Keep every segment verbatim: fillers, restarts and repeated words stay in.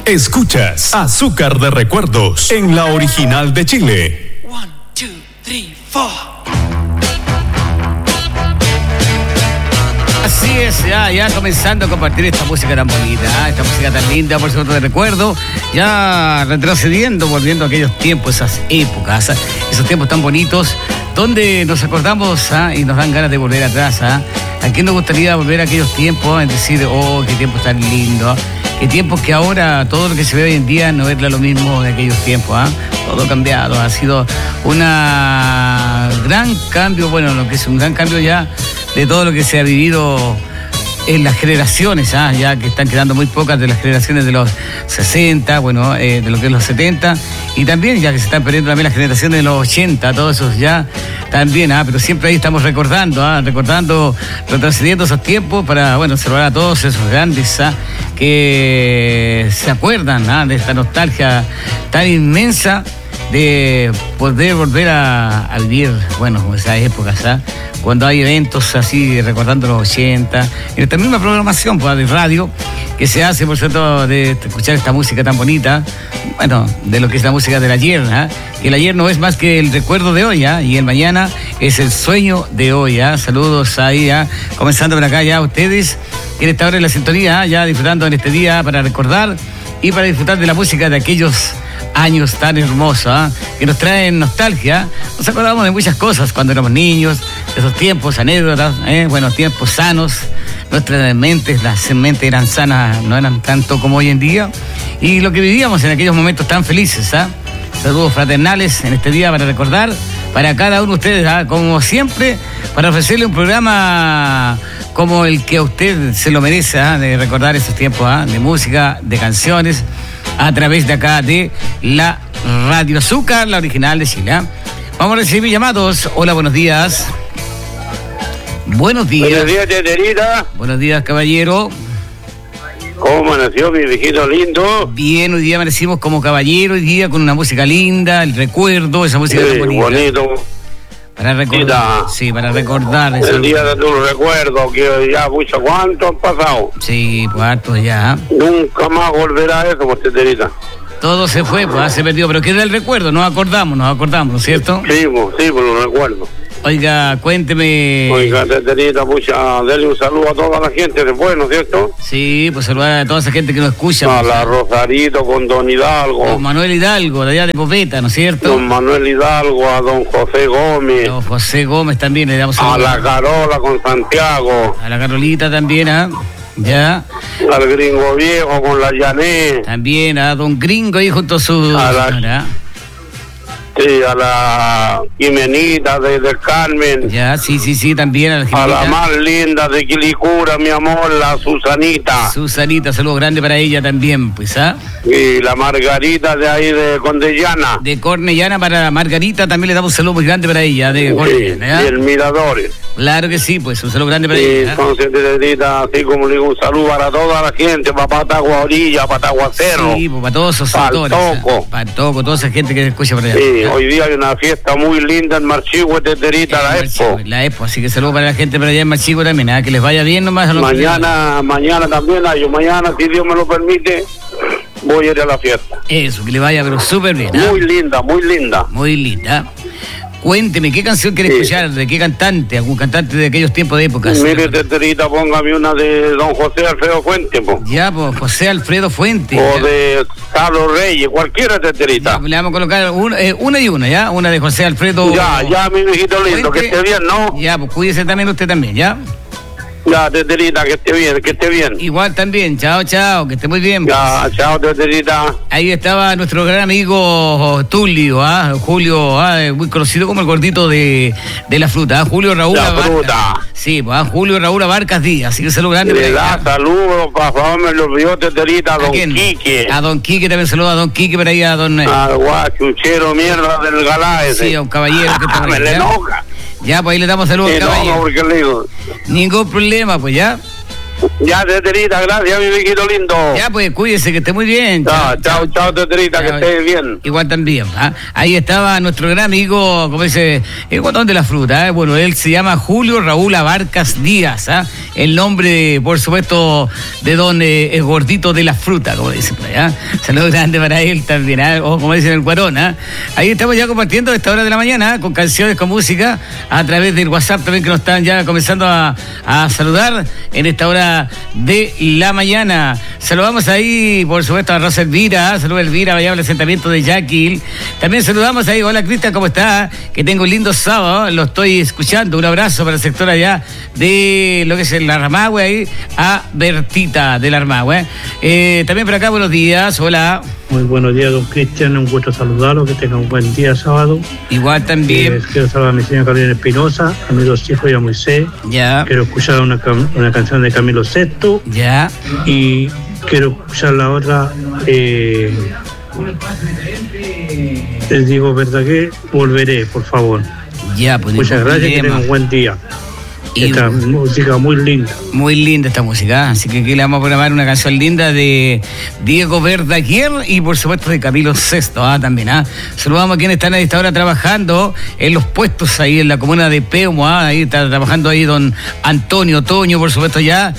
Escuchas Azúcar de Recuerdos en la original de Chile. One, two, three, four. Así es, ya, ya comenzando a compartir esta música tan bonita, esta música tan linda, por supuesto, de recuerdo, ya retrocediendo, volviendo a aquellos tiempos, esas épocas, esos tiempos tan bonitos, donde nos acordamos ¿ah? y nos dan ganas de volver atrás. ¿ah? ¿A quién nos gustaría volver a aquellos tiempos? En decir, oh, qué tiempos tan lindos, qué tiempos que ahora todo lo que se ve hoy en día no es lo mismo de aquellos tiempos. ¿ah? Todo cambiado, ha sido una gran cambio, bueno, lo que es un gran cambio ya de todo lo que se ha vivido en las generaciones, ¿ah? ya que están quedando muy pocas de las generaciones de los sesenta, bueno, eh, de lo que es los setenta, y también ya que se están perdiendo también las generaciones de los ochenta, todos esos ya también, ¿ah? pero siempre ahí estamos recordando, ¿ah? recordando, retrocediendo esos tiempos para, bueno, saludar a todos esos grandes ¿ah? que se acuerdan ¿ah? de esta nostalgia tan inmensa de poder volver a, a vivir, bueno, esas épocas, ¿ah? cuando hay eventos así, recordando los ochenta, y esta misma programación pues, de radio que se hace, por cierto, de escuchar esta música tan bonita, bueno, de lo que es la música del ayer, ¿eh? que el ayer no es más que el recuerdo de hoy, ¿eh? y el mañana es el sueño de hoy. ¿eh? Saludos ahí, ¿eh? comenzando por acá ya ustedes, en esta hora en la sintonía, ¿eh? ya disfrutando en este día para recordar y para disfrutar de la música de aquellos años tan hermosos, ¿eh? que nos traen nostalgia. Nos acordamos de muchas cosas cuando éramos niños, de esos tiempos, anécdotas, ¿eh? buenos tiempos sanos. Nuestras mentes, las mentes eran sanas, no eran tanto como hoy en día. Y lo que vivíamos en aquellos momentos tan felices, ¿eh? Saludos fraternales en este día para recordar, para cada uno de ustedes, ¿eh? como siempre, para ofrecerle un programa como el que a usted se lo merece, ¿eh? de recordar esos tiempos, ¿eh? de música, de canciones, a través de acá de la Radio Azúcar, la original de Chile. ¿eh? Vamos a recibir llamados. Hola, buenos días. Buenos días. Buenos días, Teterita. Buenos días, caballero. ¿Cómo amaneció mi viejito lindo? Bien, hoy día amanecimos como caballero, hoy día con una música linda, el recuerdo, esa música Sí, tan bonita. bonito. Para recordar, sí, para recordar. El eso. día de tus recuerdos, que ya, pucha, ¿cuánto han pasado? Sí, pues hartos ya. Nunca más volverá eso, pues, Teterita. Todo se fue, pues se perdió, pero queda el recuerdo, nos acordamos, nos acordamos, ¿no es cierto? Sí, pues, sí, pues lo recuerdo. Oiga, cuénteme. Oiga, Teterita, pucha, dele un saludo a toda la gente de bueno, ¿cierto? Sí, pues saludar a toda esa gente que nos escucha. A pues, la Rosarito con Don Hidalgo. Don Manuel Hidalgo, de allá de Popeta, ¿no es cierto? Don Manuel Hidalgo, a Don José Gómez. Don José Gómez también le damos A saludos. la Carola con Santiago. A la Carolita también, ¿ah? Ya. Al Gringo Viejo con la Yané. También a Don Gringo ahí junto a su... A la- ¿ah? Sí, a la Jimenita de, de Carmen. Ya, sí, sí, sí, también a la A Jimenita. la más linda de Quilicura, mi amor, la Susanita. Susanita, saludos grandes para ella también, pues, ¿ah? Y la Margarita de ahí de Condellana. De Cornellana para la Margarita, también le damos un saludo muy grande para ella, de Sí, Cornellana, ¿ya? y el Mirador. Claro que sí, pues, un saludo grande para Y ella. ¿eh? entonces, Teterita, así como le digo, un saludo para toda la gente, para Patagua Orilla, Patagua Cerro. Sí, pues, para todos esos Pa'l sectores. Toco. ¿eh? Para Toco, toda esa gente que escucha por allá. Sí, ¿ya? hoy día hay una fiesta muy linda en Marchigüe, Teterita, la Eh, Expo. Marchigo, La Expo, así que saludos para la gente por allá en Marchigo también, ¿ah? Que les vaya bien nomás a los Mañana, mañana también hay, yo mañana, si Dios me lo permite, voy a ir a la fiesta. Eso, que le vaya, pero súper bien, ¿ah? Muy linda, muy linda. Muy linda. Cuénteme, ¿qué canción quiere Sí. escuchar? ¿De qué cantante? ¿Algún cantante de aquellos tiempos de época? Mire, Teterita, póngame una de don José Alfredo Fuente, po. Ya, pues, José Alfredo Fuente. O ya. de Carlos Reyes, cualquiera, Teterita. Ya, le vamos a colocar una, eh, una y una, ¿ya? Una de José Alfredo. Ya, ya, mi viejito lindo, que Fuente. esté bien, ¿no? Ya, pues cuídese también usted también, ¿ya? Ya, Teterita, que esté bien, que esté bien. Igual también, chao, chao, que esté muy bien. Ya, chao, Teterita. Ahí estaba nuestro gran amigo Tulio, ¿ah? Julio, ¿ah? muy conocido como el gordito de, de la fruta, ¿ah? Julio Raúl La Abarcas. fruta. Sí, pues, ¿ah? Julio Raúl Abarcas Díaz, así que saludo grande. Le para da él, saludos, por favor, me lo olvidó, Teterita, a ¿ah? don ¿A quién? Quique. A don Quique también saludo a don Quique, por ahí a don... eh, Al guachuchero mierda del galá ese. sí, a un caballero que está por Me ahí, le ¿ya? enoja. Ya, pues ahí le damos saludos Me al enoja caballero. porque le digo, Ningún problema, pues ya. Ya, Teterita, gracias, mi viejito lindo. Ya, pues cuídese, que esté muy bien. Chao, chao, chao, Teterita, que esté bien. Igual también. ¿Ah? Ahí estaba nuestro gran amigo, como dice, el guatón de la fruta. ¿eh? Bueno, él se llama Julio Raúl Abarcas Díaz. ¿ah? El nombre, por supuesto, de don eh, el gordito de la fruta, como dicen por allá. Saludos grande para él también, ¿eh? O como dicen el guarón. ¿eh? Ahí estamos ya compartiendo a esta hora de la mañana, ¿eh? Con canciones, con música, a través del WhatsApp también, que nos están ya comenzando a, a saludar en esta hora de la mañana. Saludamos ahí, por supuesto, a Rosa Elvira. Saludos, Elvira, vaya al asentamiento de Yaquil. También saludamos ahí, hola Cristian, ¿cómo está? Que tengo un lindo sábado, lo estoy escuchando. Un abrazo para el sector allá de lo que es el Armagüe, ahí a Bertita del Armagüe. Eh, también por acá, buenos días, hola. Muy buenos días, don Cristian, un gusto saludarlo, que tenga un buen día sábado. Igual también. Eh, quiero saludar a mi señora Carolina Espinosa, a mis dos hijos y a Moisés. Ya. Quiero escuchar una, una canción de Camilo Sesto. Ya. Y quiero escuchar la otra, eh, les digo, ¿verdad que? Volveré, por favor. Ya, pues. Muchas gracias, que tengan un buen día. Y esta música muy linda. Muy linda esta música, así que aquí le vamos a programar una canción linda de Diego Verdaguer y por supuesto de Camilo Sesto, ¿ah? También, ¿ah? Saludamos a quienes están a esta hora trabajando en los puestos ahí en la comuna de Peumo, ¿ah? Ahí está trabajando ahí don Antonio Toño, por supuesto ya,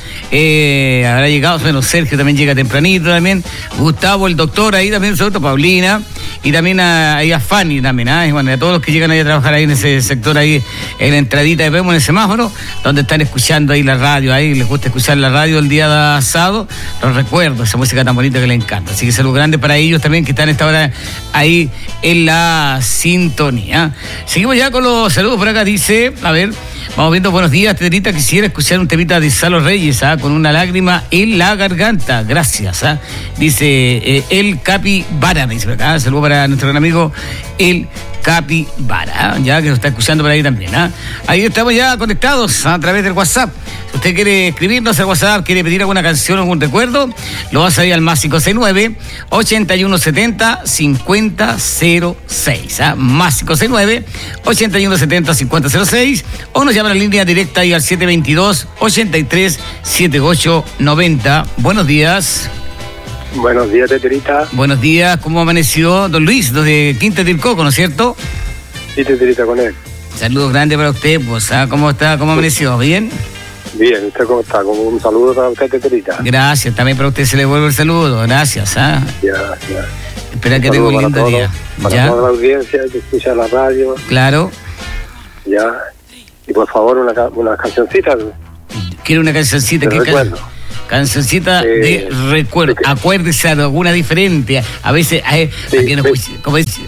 eh, habrá llegado, bueno, Sergio también llega tempranito también, Gustavo el doctor ahí también, por supuesto, Paulina, y también a, ahí a Fanny también, ¿ah? Y bueno, a todos los que llegan ahí a trabajar ahí en ese sector ahí, en la entradita de Peumo, en el semáforo, donde están escuchando ahí la radio, ahí les gusta escuchar la radio el día de asado, los recuerdo, esa música tan bonita que les encanta. Así que saludos grandes para ellos también que están a esta hora ahí en la sintonía. Seguimos ya con los saludos por acá, dice, a ver, vamos viendo, buenos días, Teterita, quisiera escuchar un temita de Salo Reyes, ¿ah? Con una lágrima en la garganta, gracias, ¿ah? Dice eh, el Capibara, me dice por acá, saludos para nuestro gran amigo el Capibara, ya que nos está escuchando por ahí también, ¿ah? Ahí estamos ya conectados a través del WhatsApp. Si usted quiere escribirnos al WhatsApp, quiere pedir alguna canción o algún recuerdo, lo vas a ir al más cinco seis nueve, ochenta y uno setenta, cincuenta cero seis, ¿ah? Más cinco seis nueve, ochenta y uno setenta, cincuenta cero seis, o nos llaman a la línea directa ahí al siete veintidós, ochenta y tres, setenta y ocho noventa. Buenos días. Buenos días, Teterita. Buenos días, ¿cómo amaneció don Luis, desde Quinta del Coco, ¿no es cierto? Sí, Teterita, con él. Saludos grandes para usted, pues, ¿ah? ¿Cómo está? ¿Cómo amaneció? ¿Bien? Bien, ¿usted cómo está? Como un saludo para usted, Teterita. Gracias, también para usted se le vuelve el saludo, gracias, ¿ah? Ya, ya. Espera que tenga un lindo todo, día. Para ¿Ya? toda la audiencia que escucha la radio. Claro. Ya. Y por favor, una, una cancioncita. Quiero una cancioncita. De que recuerdo. Can... Cancioncita eh, de recuerdo. de que... Acuérdese de alguna diferente. A veces, a, sí, a que nos, sí. como dice,